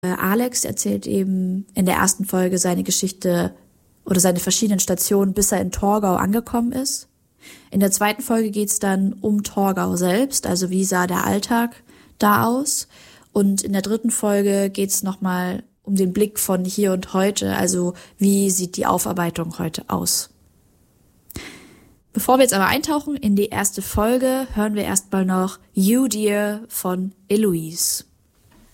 Alex erzählt eben in der ersten Folge seine Geschichte oder seine verschiedenen Stationen, bis er in Torgau angekommen ist. In der zweiten Folge geht's dann um Torgau selbst, also wie sah der Alltag da aus. Und in der dritten Folge geht's nochmal um den Blick von hier und heute, also wie sieht die Aufarbeitung heute aus. Bevor wir jetzt aber eintauchen in die erste Folge, hören wir erstmal noch You Dear von Eloise.